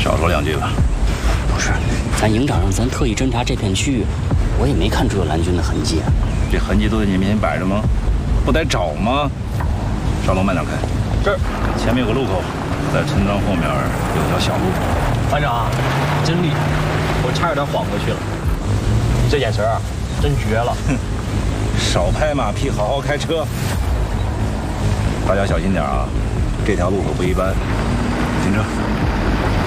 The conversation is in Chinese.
少说2句吧。 不是，咱营长让咱特意侦查这片区域，我也没看出有蓝军的痕迹。 这痕迹都在你面前摆着吗？不得找吗？少龙，慢点开。 这儿前面有个路口，在村庄后面有条小路。 班长，真厉害，我差点晃过去了。你这眼神啊，真绝了。 哼，少拍马屁，好好开车。大家小心点啊，这条路可不一般。停车。